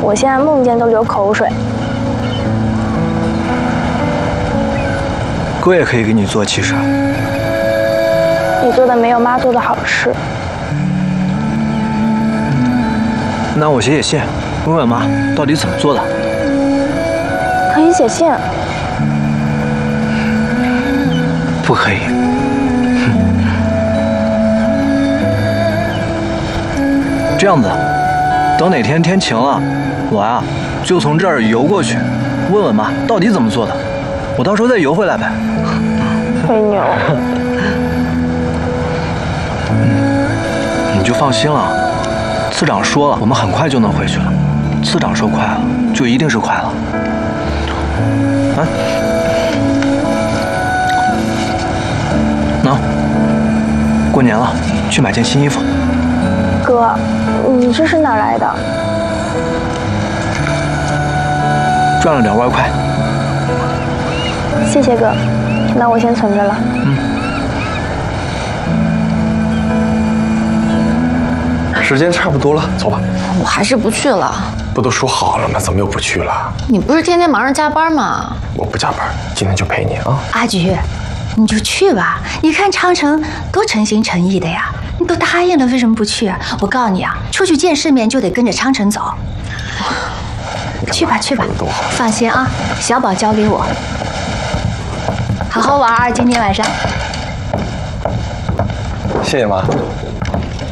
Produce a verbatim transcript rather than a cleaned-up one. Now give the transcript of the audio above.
我现在梦见都流口水。 哥也可以给你做，其实。 你做的没有妈做的好吃。 那我写写信，问问妈到底怎么做的。 可以写信。 不可以。这样子，等哪天天晴了，我呀就从这儿游过去，问问妈到底怎么做的，我到时候再游回来呗。 吹牛。 你就放心了，次长说了，我们很快就能回去了。次长说快了，就一定是快了。啊，喏，过年了，去买件新衣服。 哥，你这是哪来的？ 赚了点外快。 谢谢哥，那我先存着了。 嗯。 时间差不多了，走吧。 我还是不去了。 不都说好了吗？怎么又不去了？ 你不是天天忙着加班吗？ 我不加班，今天就陪你啊。 阿菊，你就去吧。你看昌成多诚心诚意的呀，你都答应了，为什么不去啊？我告诉你啊，出去见世面就得跟着昌成走。去吧去吧，放心啊，小宝交给我，好好玩今天晚上。 谢谢妈。